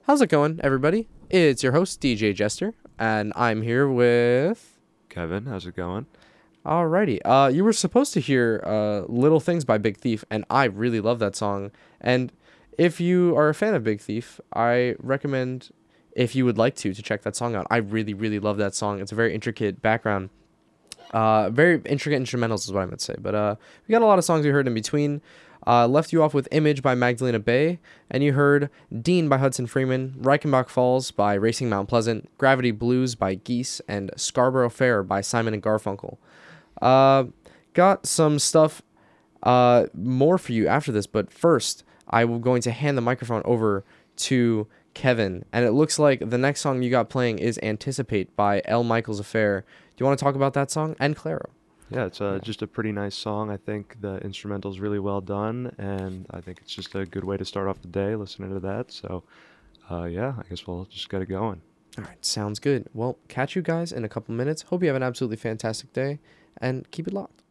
How's it going, everybody? It's your host, DJ Jester, and I'm here with... Kevin, how's it going? Alrighty. You were supposed to hear Little Things by Big Thief, and I really love that song. And if you are a fan of Big Thief, I recommend, if you would like to check that song out. I really, really love that song. It's a very intricate background. Very intricate instrumentals is what I meant to say. But we got a lot of songs we heard in between. Left you off with Image by Magdalena Bay, and you heard Dean by Hudson Freeman, Reichenbach Falls by Racing Mount Pleasant, Gravity Blues by Geese, and Scarborough Fair by Simon and Garfunkel. Got some stuff more for you after this, but first I'm going to hand the microphone over to Kevin, and it looks like the next song you got playing is Anticipate by L. Michaels Affair. Do you want to talk about that song? And Claro. Yeah, it's just a pretty nice song. I think the instrumental's really well done, and I think it's just a good way to start off the day listening to that. So, yeah, I guess we'll just get it going. All right, sounds good. Well, catch you guys in a couple minutes. Hope you have an absolutely fantastic day, and keep it locked.